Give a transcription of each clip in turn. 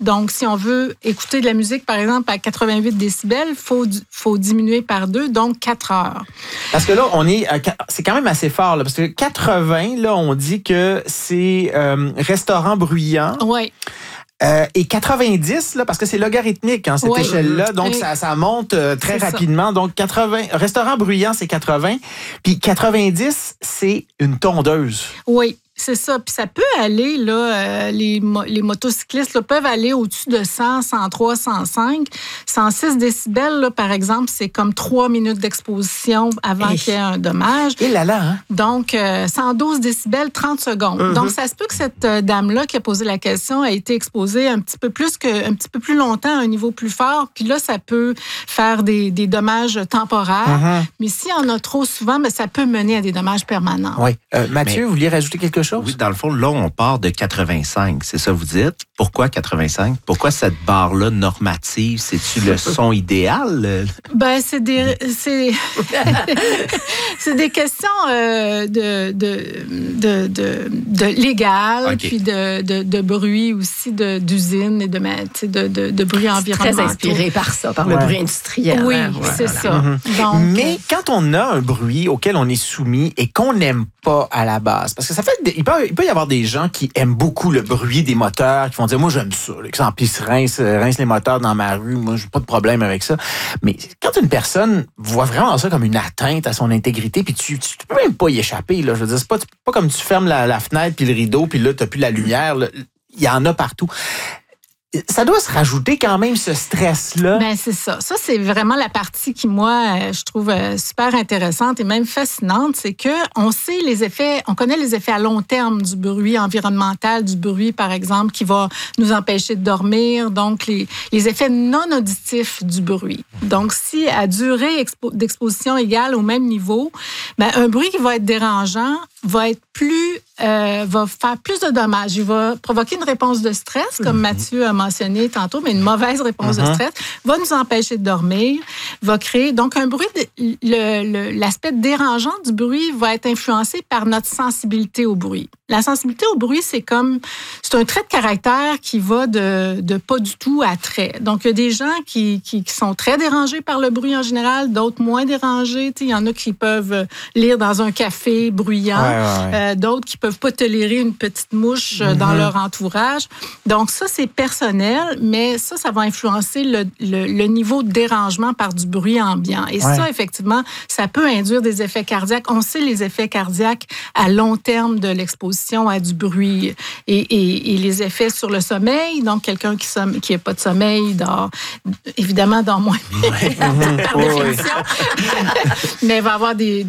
Donc, si on veut écouter de la musique, par exemple, à 88 décibels, faut diminuer par 2, donc 4 heures. Parce que là, c'est quand même assez fort, là, parce que 80, là, on dit que c'est restaurant bruyant. Oui. Et 90, là, parce que c'est logarithmique, hein, cette échelle-là, donc ça monte très rapidement. Ça. Donc 80, restaurant bruyant, c'est 80, puis 90, c'est une tondeuse. Oui. C'est ça. Puis ça peut aller, là, les motocyclistes là, peuvent aller au-dessus de 100, 103, 105. 106 décibels, là, par exemple, c'est comme 3 minutes d'exposition avant qu'il y ait un dommage. Et là, hein? Donc, 112 décibels, 30 secondes. Mm-hmm. Donc, ça se peut que cette dame-là qui a posé la question a été exposée un petit peu plus longtemps à un niveau plus fort. Puis là, ça peut faire des dommages temporaires. Mm-hmm. Mais s'il y en a trop souvent, ben, ça peut mener à des dommages permanents. Oui. Mathieu, vous vouliez rajouter quelque chose? Oui, dans le fond, là, on part de 85. C'est ça que vous dites? Pourquoi 85? Pourquoi cette barre-là normative? C'est-tu le son idéal? Ben, c'est des questions de légal, puis de bruit aussi, d'usine et de bruit environnemental. Très inspiré par ça, par le bruit industriel. Oui, c'est ça. Mm-hmm. Donc, mais quand on a un bruit auquel on est soumis et qu'on n'aime pas à la base, parce que ça fait, il peut y avoir des gens qui aiment beaucoup le bruit des moteurs, qui vont dire, moi, j'aime ça. L'exemple, ils se rincent les moteurs dans ma rue. Moi, j'ai pas de problème avec ça. Mais quand une personne voit vraiment ça comme une atteinte à son intégrité, puis tu peux même pas y échapper, là. Je veux dire, c'est pas comme tu fermes la fenêtre puis le rideau, puis là, t'as plus la lumière. Là. Il y en a partout. Ça doit se rajouter quand même ce stress-là. Ben c'est ça. Ça, c'est vraiment la partie qui, moi, je trouve super intéressante et même fascinante. C'est que on connaît les effets à long terme du bruit environnemental, du bruit, par exemple, qui va nous empêcher de dormir. Donc, les effets non auditifs du bruit. Donc, si à durée d'exposition égale au même niveau, ben, un bruit qui va être dérangeant va faire plus de dommages. Il va provoquer une réponse de stress, comme Mathieu a mentionné tantôt, mais une mauvaise réponse de stress, va nous empêcher de dormir, va créer... Donc, un bruit, l'aspect dérangeant du bruit va être influencé par notre sensibilité au bruit. La sensibilité au bruit, c'est un trait de caractère qui va de pas du tout à très. Donc, il y a des gens qui sont très dérangés par le bruit en général, d'autres moins dérangés. Il y en a qui peuvent lire dans un café bruyant, d'autres qui peuvent pas tolérer une petite mouche dans leur entourage. Donc, ça, c'est personnel, mais ça va influencer le niveau de dérangement par du bruit ambiant. Et ça, effectivement, ça peut induire des effets cardiaques. On sait les effets cardiaques à long terme de l'exposition à du bruit et les effets sur le sommeil. Donc, quelqu'un qui n'a pas de sommeil dort moins par définition. Mais va avoir des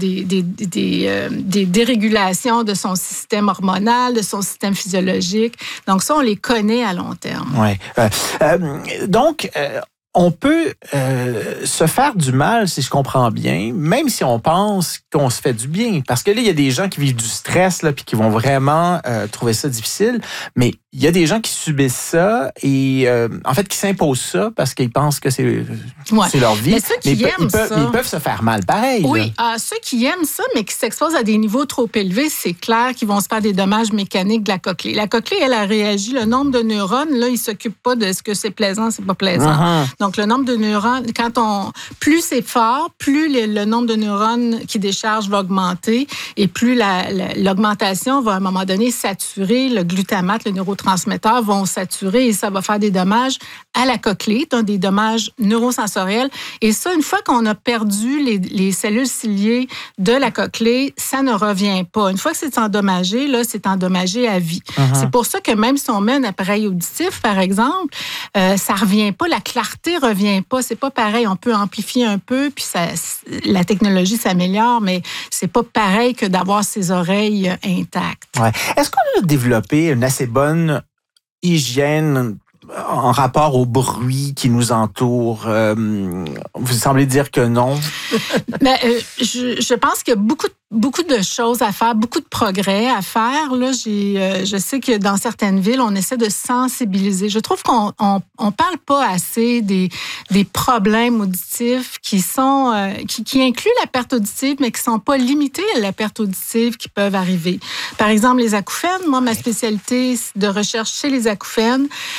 dérégulations de son système hormonal, de son système physiologique. Donc, ça, on les connaît à long terme. Oui. Donc, on peut se faire du mal, si je comprends bien, même si on pense qu'on se fait du bien. Parce que là, il y a des gens qui vivent du stress là, puis qui vont vraiment trouver ça difficile. Mais il y a des gens qui subissent ça et en fait qui s'imposent ça parce qu'ils pensent que c'est leur vie. Mais ceux qui aiment ça, ils peuvent se faire mal pareil. Oui, ceux qui aiment ça, mais qui s'exposent à des niveaux trop élevés, c'est clair qu'ils vont se faire des dommages mécaniques de la cochlée. La cochlée, elle a réagi. Le nombre de neurones, là, ils s'occupent pas de ce que c'est plaisant, c'est pas plaisant. Donc, le nombre de neurones, plus c'est fort, plus le nombre de neurones qui déchargent va augmenter et plus l'augmentation va à un moment donné saturer le glutamate, le neurotransmetteur vont saturer et ça va faire des dommages à la cochlée, donc des dommages neurosensoriels. Et ça, une fois qu'on a perdu les cellules ciliées de la cochlée, ça ne revient pas. Une fois que c'est endommagé, là, c'est endommagé à vie. C'est pour ça que même si on met un appareil auditif, par exemple, ça revient pas, la clarté revient pas. C'est pas pareil. On peut amplifier un peu, puis la technologie s'améliore, mais c'est pas pareil que d'avoir ses oreilles intactes. Ouais. Est-ce qu'on a développé une assez bonne hygiène en rapport au bruit qui nous entoure? Vous semblez dire que non. Mais, je pense qu'il y a beaucoup de choses à faire, beaucoup de progrès à faire. Là, je sais que dans certaines villes, on essaie de sensibiliser. Je trouve qu'on parle pas assez des problèmes auditifs qui incluent la perte auditive, mais qui sont pas limités à la perte auditive qui peuvent arriver. Par exemple, les acouphènes. Moi, ma spécialité, c'est de recherche chez les acouphènes. Donc,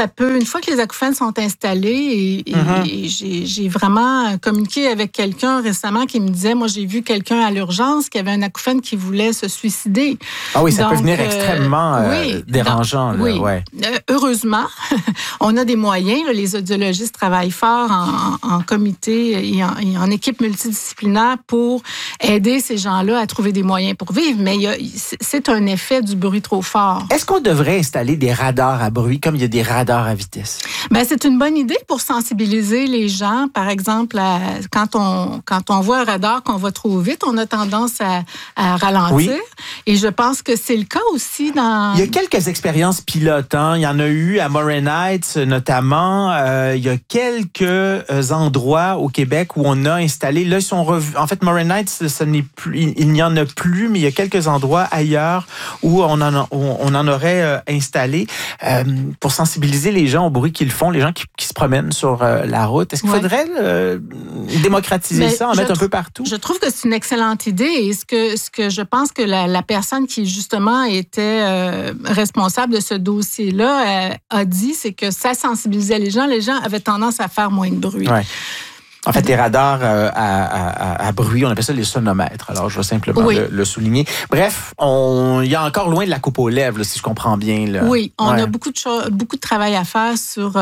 ça peut, une fois que les acouphènes sont installés, et j'ai vraiment communiqué avec quelqu'un récemment qui me disait, moi, j'ai vu quelqu'un à l'urgence qui avait un acouphène qui voulait se suicider. Ah oui, ça peut venir extrêmement dérangeant. Oui. Heureusement, on a des moyens. Là, les audiologistes travaillent fort en comité et en équipe multidisciplinaire pour aider ces gens-là à trouver des moyens pour vivre. Mais c'est un effet du bruit trop fort. Est-ce qu'on devrait installer des radars à bruit comme il y a des radars à vitesse? Bien, c'est une bonne idée pour sensibiliser les gens. Par exemple, quand on voit un radar qu'on va trop vite, on a tendance à ralentir. Oui. Et je pense que c'est le cas aussi dans... Il y a quelques expériences pilotes. Il y en a eu à Morin Heights, notamment. Il y a quelques endroits au Québec où on a installé... Là, ils sont revus. En fait, Morin Heights, il n'y en a plus, mais il y a quelques endroits ailleurs où on en aurait installé pour sensibiliser les gens au bruit qu'ils font, les gens qui se promènent sur la route. Est-ce qu'il faudrait démocratiser ça, en mettre un peu partout? Je trouve que c'est une excellente idée. Et ce que je pense que la personne qui, justement, était responsable de ce dossier-là a dit, c'est que ça sensibilisait les gens. Les gens avaient tendance à faire moins de bruit. Ouais. En fait, les radars à bruit, on appelle ça les sonomètres. Alors, je vais simplement le souligner. Bref, il y a encore loin de la coupe aux lèvres, là, si je comprends bien. Là. Oui, on a beaucoup de travail à faire sur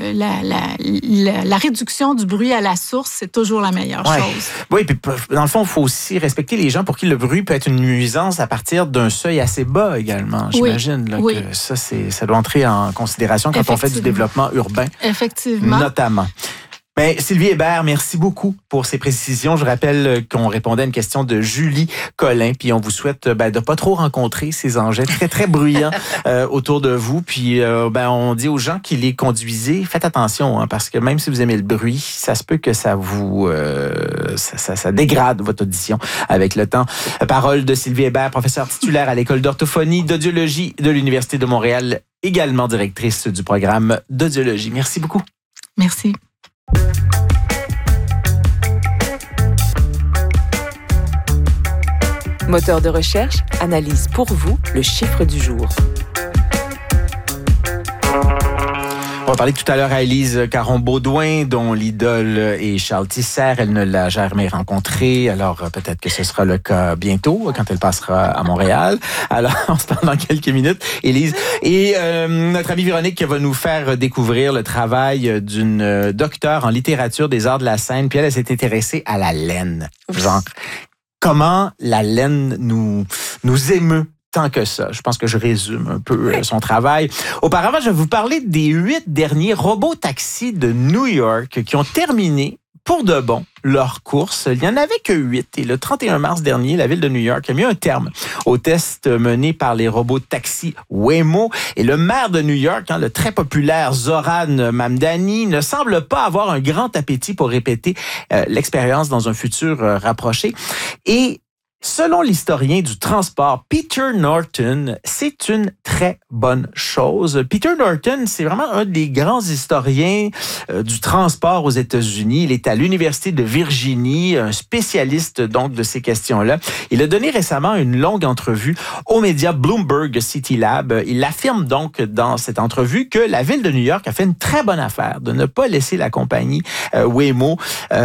la réduction du bruit à la source. C'est toujours la meilleure chose. Oui, puis dans le fond, il faut aussi respecter les gens pour qui le bruit peut être une nuisance à partir d'un seuil assez bas également. J'imagine là, que ça doit entrer en considération quand on fait du développement urbain. Effectivement. Notamment. Bien, Sylvie Hébert, merci beaucoup pour ces précisions. Je rappelle qu'on répondait à une question de Julie Collin, puis on vous souhaite de pas trop rencontrer ces engins très, très bruyants autour de vous. Puis on dit aux gens qui les conduisez, faites attention, parce que même si vous aimez le bruit, ça se peut que ça vous ça dégrade votre audition avec le temps. Parole de Sylvie Hébert, professeure titulaire à l'École d'orthophonie d'audiologie de l'Université de Montréal, également directrice du programme d'audiologie. Merci beaucoup. Merci. Moteur de recherche analyse pour vous le chiffre du jour. On va parler tout à l'heure à Élise Caron-Beaudoin, dont l'idole est Charles Tisser. Elle ne l'a jamais rencontré, alors peut-être que ce sera le cas bientôt, quand elle passera à Montréal. Alors, on se parle dans quelques minutes, Élise. Et notre amie Véronique va nous faire découvrir le travail d'une docteure en littérature des arts de la scène. Puis elle s'est intéressée à la laine. Genre, comment la laine nous émeut tant que ça. Je pense que je résume un peu son travail. Auparavant, je vais vous parler des 8 derniers robots-taxis de New York qui ont terminé pour de bon leur course. Il n'y en avait que 8. Et le 31 mars dernier, la ville de New York a mis un terme au test mené par les robots de taxi Waymo. Et le maire de New York, le très populaire Zoran Mamdani, ne semble pas avoir un grand appétit pour répéter l'expérience dans un futur rapproché. Et selon l'historien du transport Peter Norton, c'est une très bonne chose. Peter Norton, c'est vraiment un des grands historiens du transport aux États-Unis. Il est à l'Université de Virginie, un spécialiste donc de ces questions-là. Il a donné récemment une longue entrevue aux médias Bloomberg City Lab. Il affirme donc dans cette entrevue que la ville de New York a fait une très bonne affaire de ne pas laisser la compagnie Waymo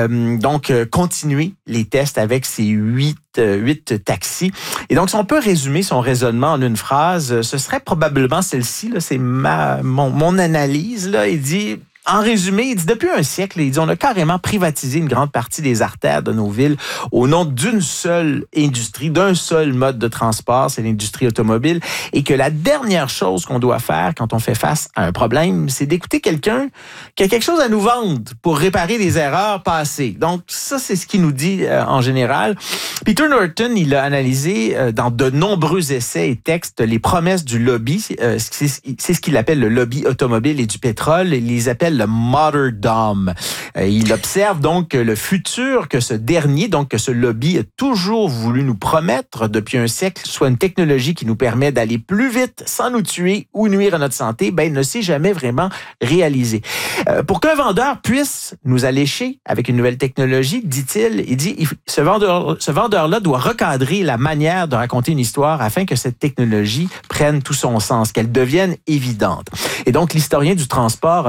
continuer les tests avec ces 8 taxis. Et donc, si on peut résumer son raisonnement en une phrase, ce serait probablement celle-ci, là, c'est mon analyse. Là, il dit... En résumé, il dit, depuis un siècle, il dit, on a carrément privatisé une grande partie des artères de nos villes au nom d'une seule industrie, d'un seul mode de transport, c'est l'industrie automobile, et que la dernière chose qu'on doit faire quand on fait face à un problème, c'est d'écouter quelqu'un qui a quelque chose à nous vendre pour réparer des erreurs passées. Donc, ça, c'est ce qu'il nous dit en général. Peter Norton, il a analysé dans de nombreux essais et textes les promesses du lobby. C'est ce qu'il appelle le lobby automobile et du pétrole. Il les appelle appelle le martyrdom. Il observe donc le futur que ce dernier, donc que ce lobby a toujours voulu nous promettre depuis un siècle, soit une technologie qui nous permet d'aller plus vite sans nous tuer ou nuire à notre santé, ne s'est jamais vraiment réalisé. Pour qu'un vendeur puisse nous allécher avec une nouvelle technologie, dit-il, ce vendeur-là doit recadrer la manière de raconter une histoire afin que cette technologie prenne tout son sens, qu'elle devienne évidente. Et donc, l'historien du transport